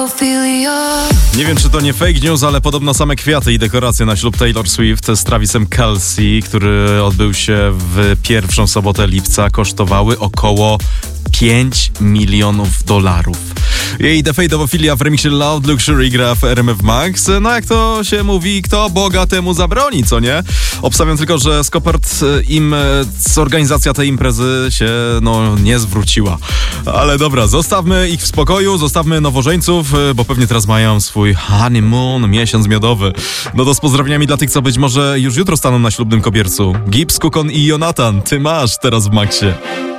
Nie wiem, czy to nie fake news, ale podobno same kwiaty i dekoracje na ślub Taylor Swift z Travisem Kelce, który odbył się w pierwszą sobotę lipca, kosztowały około $5 milionów. Jej defejdowofilia w remiksie Loud Luxury gra w RMF Max. No jak to się mówi, kto Boga temu zabroni, co nie? Obstawiam tylko, że Skopert im organizacja tej imprezy się nie zwróciła. Ale dobra, zostawmy ich w spokoju, zostawmy nowożeńców, bo pewnie teraz mają swój honeymoon, miesiąc miodowy. No to z pozdrowieniami dla tych, co być może już jutro staną na ślubnym kobiercu. Gibbs, Kukon i Jonathan, ty masz teraz w Maxie.